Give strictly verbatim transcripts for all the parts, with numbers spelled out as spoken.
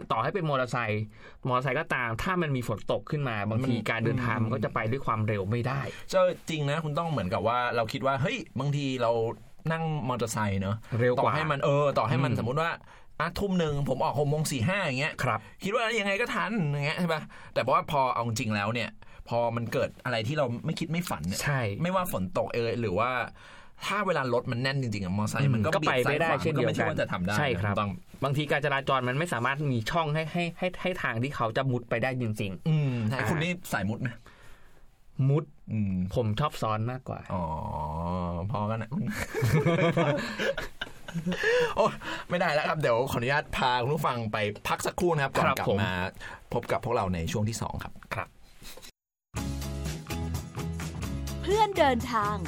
ต่อให้เป็นมอเตอร์ไซค์มอเตอร์ไซค์ก็ตามถ้ามันมีฝนตกขึ้นมาบางทีการเดินทางมันก็จะไปด้วยความเร็วไม่ได้เจอจริงนะคุณต้องเหมือนกับว่าเราคิดว่าเฮ้ยบางทีเรานั่งมอเตอร์ไซค์เนอะเร็วกว่าต่อให้มันเออต่อให้มันสมมุติว่าอ่ะทุ่มหนึ่งผมออกหกโมงสี่ห้าอย่างเงี้ยคิดว่ายังไงก็ทันอย่างเงี้ยใช่ป่ะแต่เพราะว่าพอเอาจริงแล้วเนี่ยพอมันเกิดอะไรที่เราไม่คิดไม่ฝันเนี่ยไม่ว่าฝนตกเออหรือว่าถ้าเวลารถมันแน่นจริงๆมอเตอร์ไซค์มันก็ไปไม่ได้เช่นเดียวกันจะทำได้ใช่ครับบางทีการจราจรมันไม่สามารถมีช่องให้ให้ให้ให้ทางที่เขาจะมุดไปได้จริงๆอืมใช่คุณนี่สายมุดไหมมุดผมชอบซ้อนมากกว่าอ๋อพอกันนะโอ้ไม่ได้แล้วครับเดี๋ยวขออนุญาตพาคุณผู้ฟังไปพักสักครู่นะครับก่อนกลับมาพบกับพวกเราในช่วงที่สองครับครับเพื่อนเดินทาง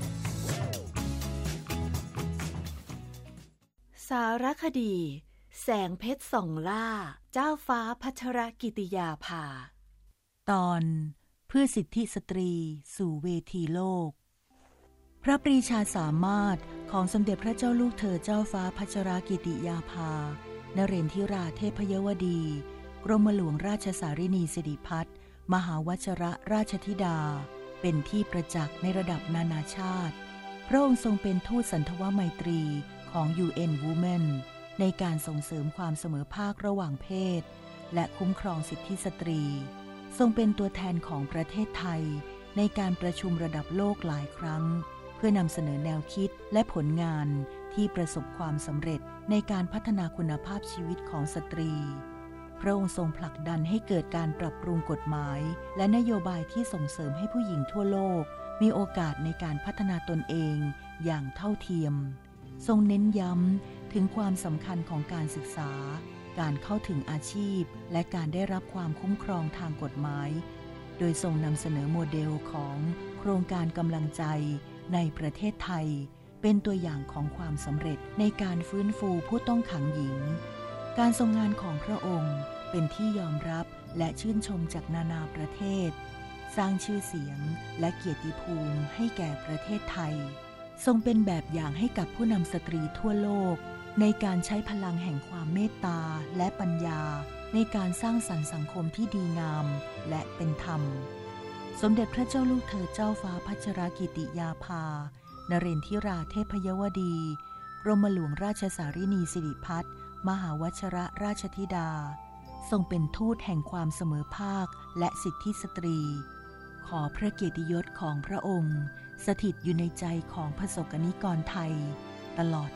สารคดีแสงเพชรส่องล่าเจ้าฟ้าพัชรกิติยาภาตอนเพื่อสิทธิสตรีสู่เวทีโลกพระปรีชาสามารถของสมเด็จพระเจ้าลูกเธอเจ้าฟ้าพัชรกิติยาภานเรนทิราเทพยวดีกรมหลวงราชสารินีสิริพัฒน์มหาวชรราชธิดาเป็นที่ประจักษ์ในระดับนานาชาติพระองค์ทรงเป็นทูตสันทวไมตรีของ ยู เอ็น Women ในการส่งเสริมความเสมอภาคระหว่างเพศและคุ้มครองสิทธิสตรีทรงเป็นตัวแทนของประเทศไทยในการประชุมระดับโลกหลายครั้งเพื่อนำเสนอแนวคิดและผลงานที่ประสบความสำเร็จในการพัฒนาคุณภาพชีวิตของสตรีพระองค์ทรงผลักดันให้เกิดการปรับปรุงกฎหมายและนโยบายที่ส่งเสริมให้ผู้หญิงทั่วโลกมีโอกาสในการพัฒนาตนเองอย่างเท่าเทียมทรงเน้นย้ำถึงความสำคัญของการศึกษาการเข้าถึงอาชีพและการได้รับความคุ้มครองทางกฎหมายโดยทรงนำเสนอโมเดลของโครงการกำลังใจในประเทศไทยเป็นตัวอย่างของความสำเร็จในการฟื้นฟูผู้ต้องขังหญิงการทรงงานของพระองค์เป็นที่ยอมรับและชื่นชมจากนานาประเทศสร้างชื่อเสียงและเกียรติภูมิให้แก่ประเทศไทยทรงเป็นแบบอย่างให้กับผู้นำสตรีทั่วโลกในการใช้พลังแห่งความเมตตาและปัญญาในการสร้างสรรค์สังคมที่ดีงามและเป็นธรรมสมเด็จพระเจ้าลูกเธอเจ้าฟ้าพัชรกิติยาภานเรนทิราเทพยวดีกรมหลวงราชสารินีสิริพัฒน์มหาวชรราชธิดาทรงเป็นทูตแห่งความเสมอภาคและสิทธิสตรีขอพระเกียรติยศของพระองค์สถิตอยู่ในใจของประสบกนิกรไทยตลอด